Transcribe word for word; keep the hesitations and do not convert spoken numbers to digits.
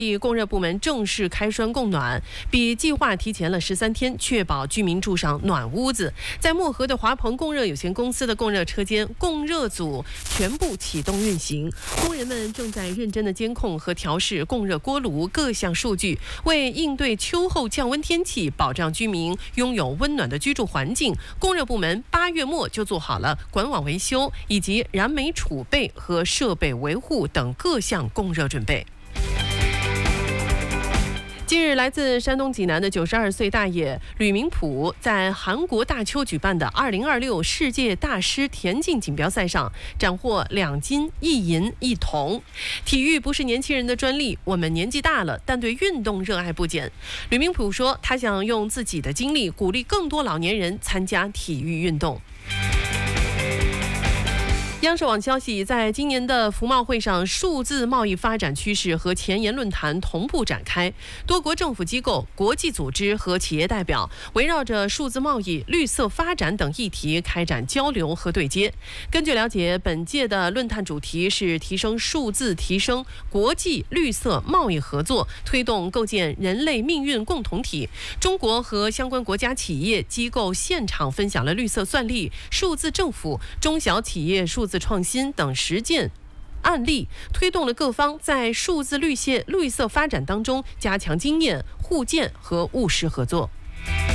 供热部门正式开栓供暖，比计划提前了十三天，确保居民住上暖屋子。在漠河的华鹏供热有限公司的供热车间，供热组全部启动运行，工人们正在认真的监控和调试供热锅炉各项数据，为应对秋后降温天气，保障居民拥有温暖的居住环境。供热部门八月末就做好了管网维修以及燃煤储备和设备维护等各项供热准备。近日，来自山东济南的九十二岁大爷吕明普在韩国大邱举办的二零二六世界大师田径锦标赛上斩获两金一银一铜。体育不是年轻人的专利，我们年纪大了，但对运动热爱不减。吕明普说，他想用自己的经历鼓励更多老年人参加体育运动。央视网消息，在今年的服贸会上，数字贸易发展趋势和前沿论坛同步展开，多国政府机构、国际组织和企业代表围绕着数字贸易、绿色发展等议题开展交流和对接。根据了解，本届的论坛主题是提升数字提升国际绿色贸易合作，推动构建人类命运共同体。中国和相关国家企业机构现场分享了绿色算力、数字政府、中小企业数字创新等实践案例，推动了各方在数字绿线绿色发展当中加强经验互鉴和务实合作。